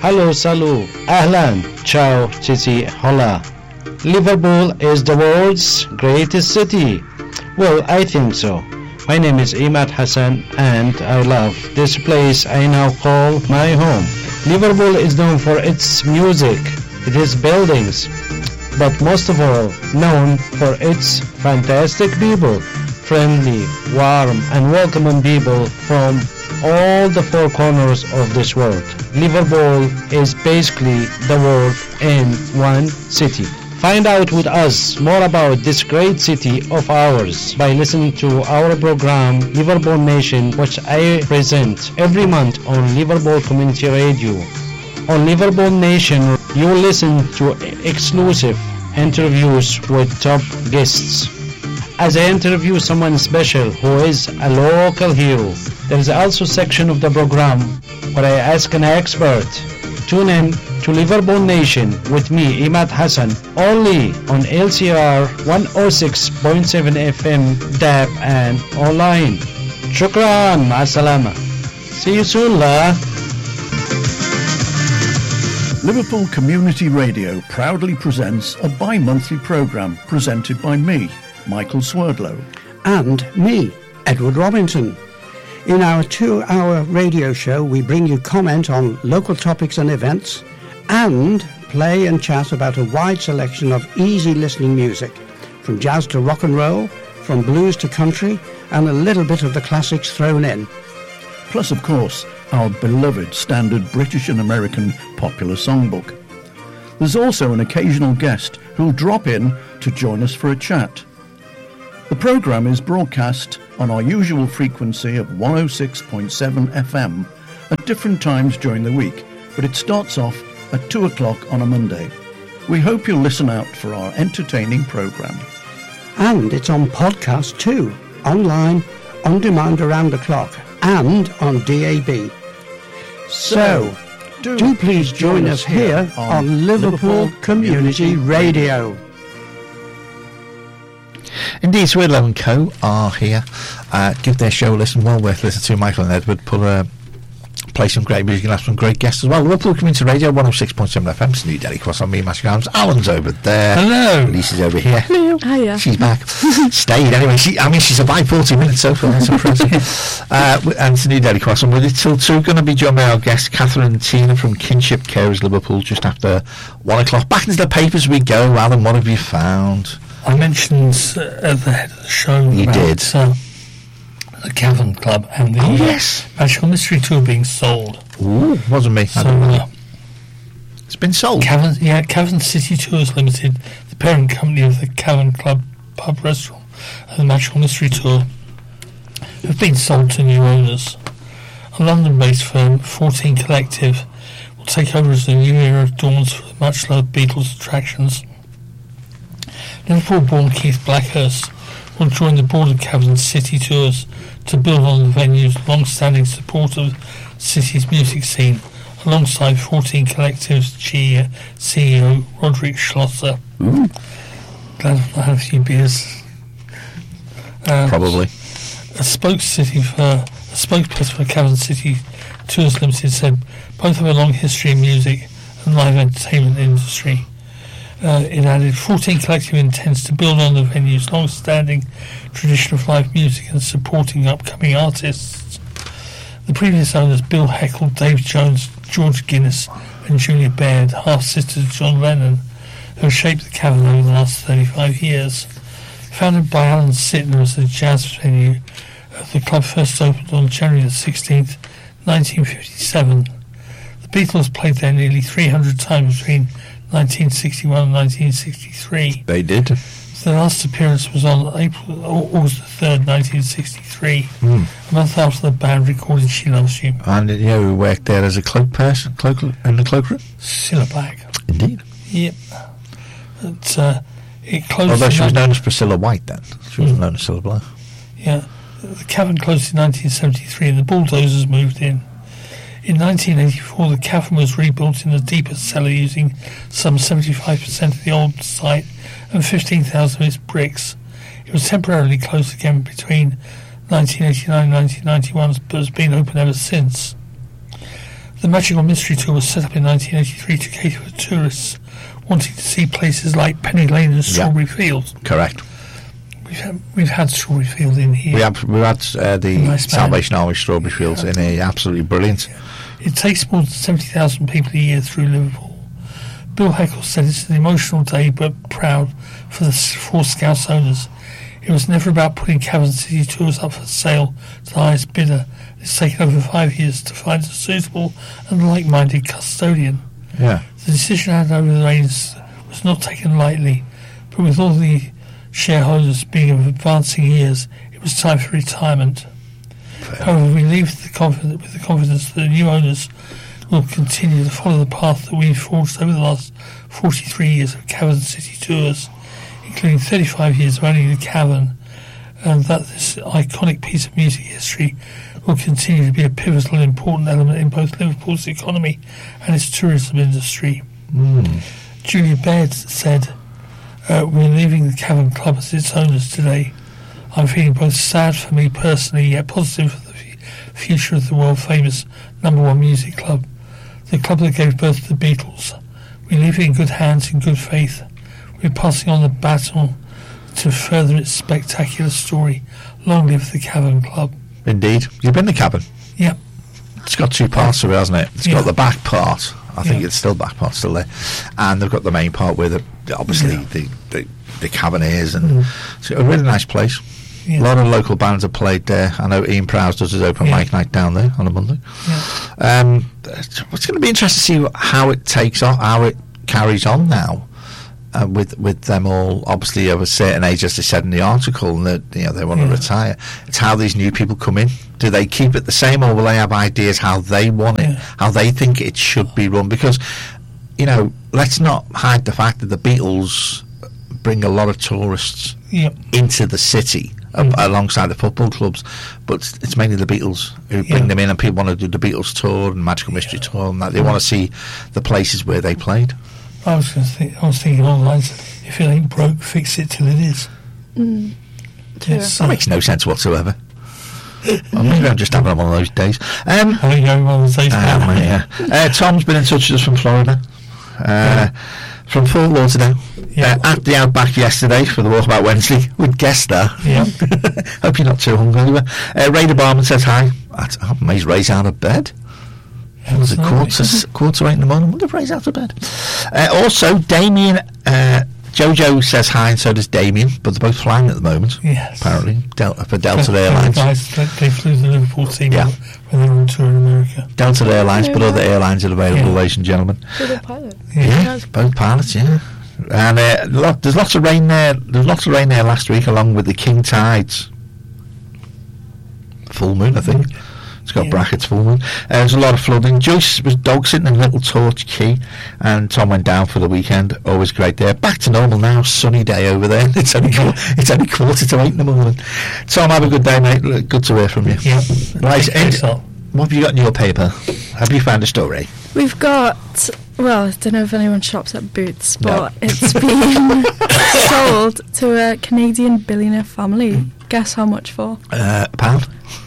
Hello, salut, ahlan, ciao, cici, hola. Liverpool is the world's greatest city. Well, I think so. My name is Imad Hassan and I love this place I now call my home. Liverpool is known for its music, its buildings, but most of all known for its fantastic people, friendly, warm and welcoming people from all the four corners of this world. Liverpool is basically the world in one city. Find out with us more about this great city of ours by listening to our program Liverpool Nation, which I present every month on Liverpool Community Radio. On Liverpool Nation, you will listen to exclusive interviews with top guests. As I interview someone special who is a local hero, there is also a section of the program where I ask an expert. Tune in to Liverpool Nation with me, Imad Hassan, only on LCR 106.7 FM, DAB and online. Shukran, ma'asalama. See you soon, la. Liverpool Community Radio proudly presents a bi-monthly programme presented by me, Michael Swerdlow. And me, Edward Robinson. In our 2-hour radio show, we bring you comment on local topics and events and play and chat about a wide selection of easy listening music, from jazz to rock and roll, from blues to country, and a little bit of the classics thrown in. Plus, of course, our beloved standard British and American popular songbook. There's also an occasional guest who'll drop in to join us for a chat. The programme is broadcast on our usual frequency of 106.7 FM at different times during the week, but it starts off at 2 o'clock on a Monday. We hope you'll listen out for our entertaining programme. And it's on podcast too, online, on demand around the clock, and on DAB. So, do please join us here on Liverpool Community Radio. Indeed, Swerdlow & Co. are here. Give their show a listen, well worth listening to. Michael and Edward play some great music and have some great guests as well. Liverpool Community Radio, 106.7 FM, it's New Delhi Cross on me, Matthew Arms. Alan's over there. Hello. Lisa's over here. Hello. Hiya. She's back. Stayed anyway. She survived 40 minutes so far. That's impressive. And it's New Delhi Cross. And with it till 2, going to be joined by our guests, Catherine and Tina from Kinship Carers Liverpool, just after 1 o'clock. Back into the papers we go. Alan, what have you found? I mentioned at the head of the show you about did. The Cavern Club and the Magical Mystery Tour being sold. Ooh, wasn't me. So, it's been sold. Cavern City Tours Limited, the parent company of the Cavern Club pub restaurant and the Magical Mystery Tour, have been sold to new owners. A London-based firm, 14 Collective, will take over as the new era dawns for the much-loved Beatles attractions. Liverpool-born Keith Blackhurst will join the board of Cavern City Tours to build on the venue's long-standing support of the city's music scene, alongside 14 Collective's CEO Roderick Schlosser. Glad I've had a few beers. Probably. A spokesperson for Cavern City Tours Limited said both have a long history in music and live entertainment industry. It added, 14 Collective intends to build on the venue's long-standing tradition of live music and supporting upcoming artists. The previous owners, Bill Heckle, Dave Jones, George Guinness and Julia Baird, half-sisters of John Lennon, who have shaped the Cavern over the last 35 years. Founded by Alan Sittner as a jazz venue, the club first opened on January the 16th, 1957. The Beatles played there nearly 300 times between 1961 and 1963. They did. The last appearance was on August the 3rd, 1963, a month after the band recorded She Loves You. And who worked there as a cloak person, in the cloakroom? Cilla Black. Indeed. Yep. It closed. Although she was known as Priscilla White then. She wasn't known as Cilla Black. Yeah. The Cavern closed in 1973 and the Bulldozers moved in. In 1984, the Cavern was rebuilt in a deeper cellar using some 75% of the old site and 15,000 of its bricks. It was temporarily closed again between 1989 and 1991, but has been open ever since. The Magical Mystery Tour was set up in 1983 to cater for tourists wanting to see places like Penny Lane and Strawberry Fields. Correct. We've had Strawberry Fields in here. We've had the Nice Salvation Army Strawberry Fields in here. Absolutely brilliant. It takes more than 70,000 people a year through Liverpool. Bill Heckle said it's an emotional day but proud for the 4 Scouse owners. It was never about putting Cavern City tours up for sale to the highest bidder. It's taken over 5 years to find a suitable and like-minded custodian. Yeah. The decision handed over the reins was not taken lightly, but with all the shareholders being of advancing years, it was time for retirement. However, we leave with the confidence that the new owners will continue to follow the path that we've forged over the last 43 years of Cavern City tours, including 35 years of owning the Cavern, and that this iconic piece of music history will continue to be a pivotal and important element in both Liverpool's economy and its tourism industry. Julia Baird said, we're leaving the Cavern Club as its owners today. I'm feeling both sad for me personally, yet positive for the future of the world-famous #1 music club, the club that gave birth to the Beatles. We leave it in good hands, in good faith. We're passing on the baton to further its spectacular story. Long live the Cavern Club. Indeed. You've been to Cavern? Yeah. It's got 2 parts to it, hasn't it? It's got the back part. I think it's still back part still there, and they've got the main part where obviously the Cavern is, and it's a really nice place. A lot of local bands have played there. I know Ian Prowse does his open mic night down there on a Monday. It's going to be interesting to see how it takes on, how it carries on now, with them all obviously of a certain age, as they said in the article, and that they want to retire. It's how these new people come in. Do they keep it the same, or will they have ideas how they want it, how they think it should be run? Because let's not hide the fact that the Beatles bring a lot of tourists into the city. Alongside the football clubs, but it's mainly the Beatles who bring them in, and people want to do the Beatles tour and Magical Mystery Tour, and that they want to see the places where they played. I was thinking along the lines, if it ain't broke, fix it till it is. That makes no sense whatsoever. Well, maybe I'm just having one of those days. Having one of those days. Tom's been in touch with us from Florida. From Fort Lauderdale, at the Outback yesterday for the Walkabout Wednesday with guest there. Hope you're not too hungry. Ray the barman says hi. I'm amazed Ray's out of bed. It was quarter to 8 in the morning. I wonder if Ray's out of bed. Also, Damien, Jojo says hi, and so does Damien, but they're both flying at the moment. Yes. Apparently, for Delta Airlines. They flew the Liverpool team when they were on tour in America. Delta Airlines, but other airlines are available, ladies and gentlemen. So they're pilots. Both pilots, And there's lots of rain there. There's lots of rain there last week, along with the King Tides. Full moon, I think. It's got brackets, full moon. There's a lot of flooding. Joyce was dog sitting in Little Torch Key, and Tom went down for the weekend. Always great there. Back to normal now. Sunny day over there. It's only 7:45 in the morning. Tom, have a good day, mate. Good to hear from you. Yeah. Right. What have you got in your paper? Have you found a story? We've got, well, I don't know if anyone shops at Boots, but it's been sold to a Canadian billionaire family. Guess how much for? A pound?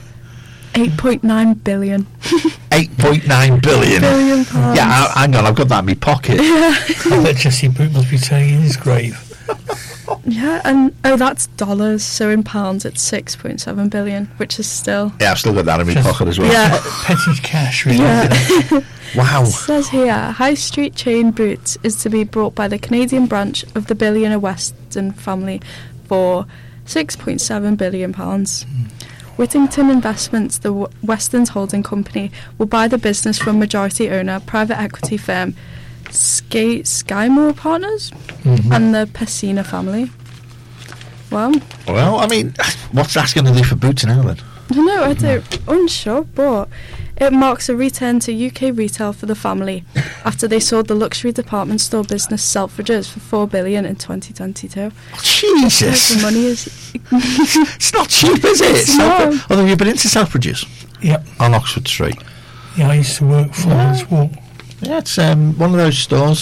8.9 billion. 8.9 billion? Billion pounds. Yeah, hang on, I've got that in my pocket. I bet Jesse Boot must be turning in his grave. Yeah, and that's dollars, so in pounds it's 6.7 billion, which is still... Yeah, I've still got that in my pocket as well. Yeah. Petty cash, really. Yeah. Wow. It says here, high street chain Boots is to be brought by the Canadian branch of the billionaire Weston family for £6.7 billion. Whittington Investments, the Weston's holding company, will buy the business from majority owner, private equity firm Skymore Partners and the Pessina family. Well, I mean, what's that going to do for Boots now then? I don't know, I'm unsure, but it marks a return to UK retail for the family after they sold the luxury department store business Selfridges for $4 billion in 2022. Jesus! The money is... It's not cheap, is it? No. Although you've been into Selfridges? Yep. On Oxford Street? Yeah, I used to work 4 minutes walk. Yeah, it's one of those stores.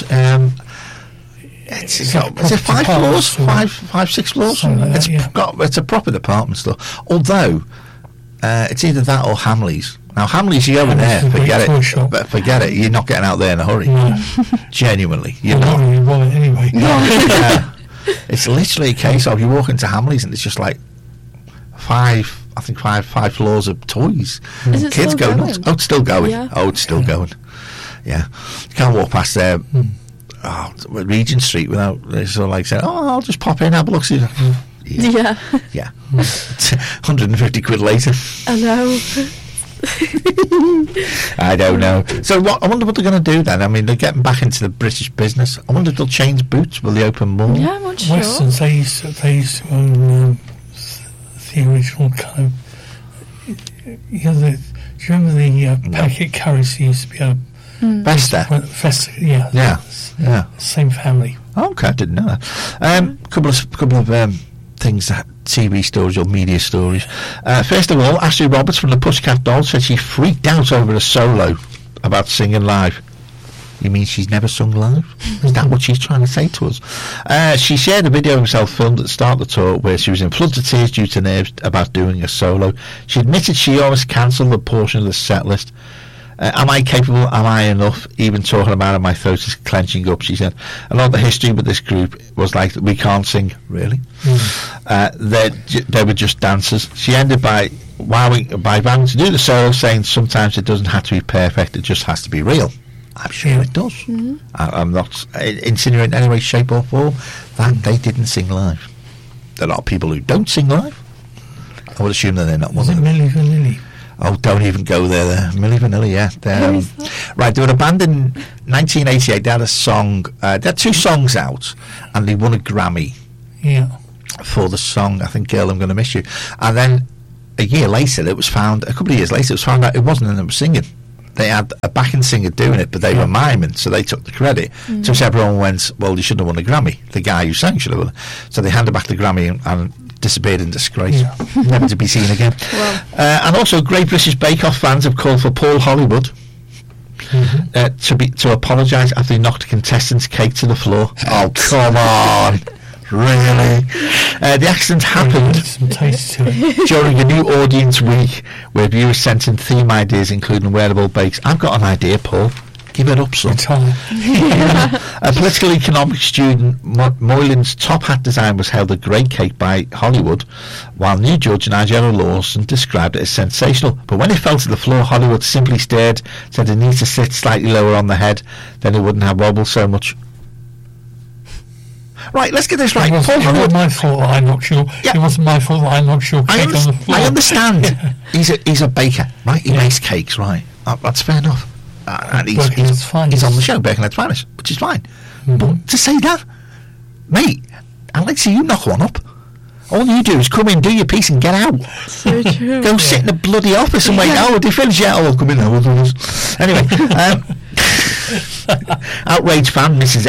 Is it 5 floors? 6 floors? Something like that, It's a proper department store. Although, it's either that or Hamleys. Now, Hamleys, you go in there, Hamleys is a forget big toy it. shop. But forget it. You're not getting out there in a hurry. No. Genuinely, you're Well, not. not really bother anyway. Yeah. It's literally a case of you walk into Hamleys and it's just like five floors of toys. Is it Kids still go going? nuts. Oh, it's still going. Yeah. Oh, it's still going. Yeah. You can't walk past there. Regent Street without sort of like saying, "Oh, I'll just pop in, have a look." See. Yeah. Yeah. 150 quid later. I know. I don't know. So what? I wonder what they're going to do then. I mean, they're getting back into the British business. I wonder if they'll change Boots. Will they open more? Yeah, I'm not sure. Westerns, they used to own the original kind of. You know, do you remember the packet currency used to be a Vesta. yeah, Yeah. same family. Okay, I didn't know that. Couple of things, that TV stories or media stories. First of all, Ashley Roberts from the Pussycat Dolls said she freaked out over a solo about singing live. You mean she's never sung live? Is that what she's trying to say to us? She shared a video of herself filmed at the start of the tour where she was in floods of tears due to nerves about doing a solo. She admitted she almost cancelled a portion of the set list. Am I capable? Am I enough? Even talking about it, my throat is clenching up, she said. A lot of the history with this group was like, we can't sing, really. They were just dancers. She ended by having to do the solo, saying sometimes it doesn't have to be perfect, it just has to be real. I'm sure it does. I'm not insinuating in any way, shape or form that they didn't sing live. There are a lot of people who don't sing live. I would assume that they're not one Was of it them. Milli Vanilli? Oh, don't even go there. Milli Vanilli, yeah. Right, they were a band in 1988. They had a song. They had 2 songs out, and they won a Grammy for the song, I think, Girl, I'm Gonna Miss You. And then a couple of years later, it was found out it wasn't them singing. They had a backing singer doing it, but they were miming, so they took the credit. So everyone went, well, you shouldn't have won a Grammy. The guy who sang should have won. So they handed back the Grammy and disappeared in disgrace, never to be seen again. And also, Great British Bake Off fans have called for Paul Hollywood to apologise after he knocked a contestant's cake to the floor. Oh, come on. Really? The accident happened Some taste to it. during a new audience week where viewers sent in theme ideas including wearable bakes. I've got an idea, Paul. Give it up, son. A political economics student, Moylan's top hat design was hailed a great cake by Hollywood, while new judge Nigella Lawson described it as sensational. But when it fell to the floor, Hollywood simply stared, said it needs to sit slightly lower on the head, then it wouldn't have wobbled so much. Right, let's get this right. It wasn't my fault that I knocked your. Yeah. It wasn't my fault that I knocked your cake on the floor. I understand. He's a baker, right? He makes cakes, right? That's fair enough. And he's on the show, Baking at Spanish, which is fine. But to say that, mate, I'd like to see you knock one up. All you do is come in, do your piece, and get out. So true. Go sit in the bloody office and wait. Oh, they finished yet? Oh, I'll come in now. Anyway, outraged fan Mrs.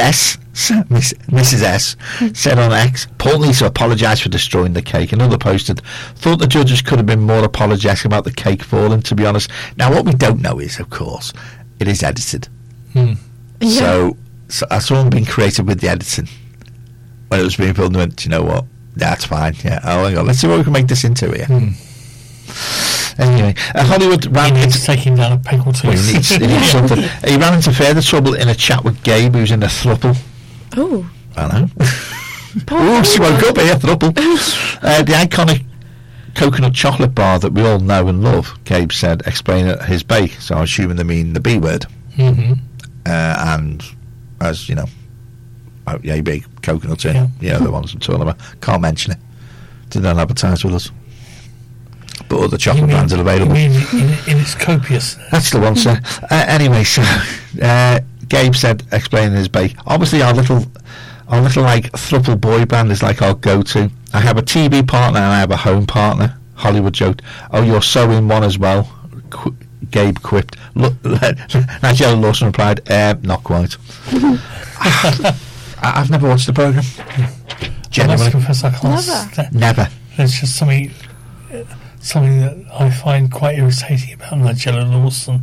S said on X, Paul needs to apologise for destroying the cake. Another posted, thought the judges could have been more apologetic about the cake falling, to be honest. Now, what we don't know is, of course, it is edited. So that's all been created with the editing. When it was being filmed, I went, do you know what? That's fine. Yeah. Oh my God. Let's see what we can make this into here. Anyway, Hollywood ran into taking down a peg or two. Well, he needs something. He ran into further trouble in a chat with Gabe, who's in a throuple. Oh. I know. Oh, she woke up here, throuple. The iconic coconut chocolate bar that we all know and love, Gabe said, explaining his bake. So I'm assuming they mean the B word. And as you know, you bake coconuts in. Yeah, the ones I'm talking about. Can't mention it. Didn't advertise with us. But other chocolate brands are available. You mean in its copious? That's the one, sir. Anyway, so Gabe said, explaining his bake. Obviously, our little like thruple boy band is like our go-to. I have a TV partner and I have a home partner. Hollywood joked. Oh, you're so in one as well. Gabe quipped. Nigella Lawson replied, not quite. I've never watched the programme. I must confess, I can't. Never. It's just something that I find quite irritating about Nigella Lawson.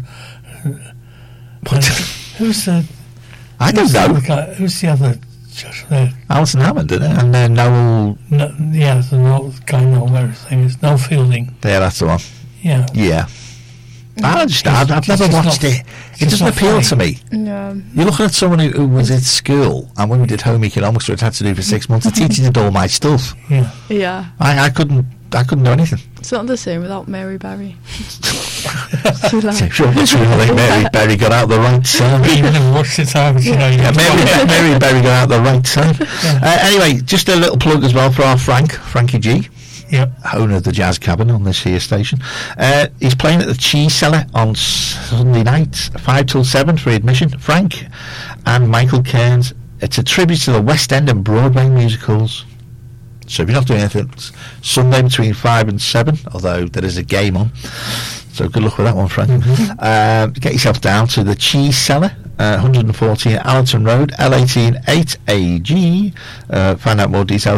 Who's the? I don't know. Who's the other judge there? Alison Hammond, didn't it? And Noel. The guy Noel, whatever his name is, Noel Fielding. Yeah, that's the one. Yeah. Yeah. I've never watched it. It doesn't appeal to me. No. You're looking at someone who was at school, and when we did home economics, which I had to do for 6 months, the teacher did all my stuff. Yeah. Yeah. I couldn't do anything. It's not the same without Mary Berry. Sure, Mary Berry got out the right side. You never watched it, so you know. Mary Berry got out the right side. Anyway, just a little plug as well for our Frankie G. Yep. Owner of the Jazz Cabin on this here station. He's playing at the Cheese Cellar on Sunday night, 5 till 7 for admission. Frank and Michael Cairns. It's a tribute to the West End and Broadway musicals. So if you're not doing anything, it's Sunday between 5 and 7, although there is a game on. So good luck with that one, Frank. Get yourself down to the Cheese Cellar, 114 Allerton Road, L18 8AG. Find out more details,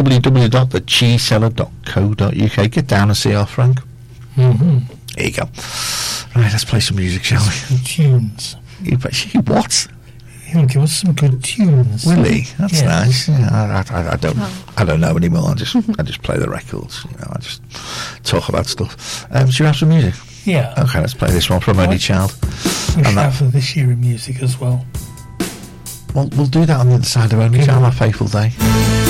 www.thecheesecellar.co.uk. Get down and see our Frank. Mm-hmm. There you go. Right, let's play some music, shall we? Some tunes. What? He'll give us some good tunes. Will he? That's Yes. nice. Yeah, I don't know anymore. I just play the records. You know, I just talk about stuff. Should we have some music? Yeah. Okay, let's play this one from Only Child. We And should that- have for this year in music as well. We'll do that on the other side of Only Child, My Faithful Day.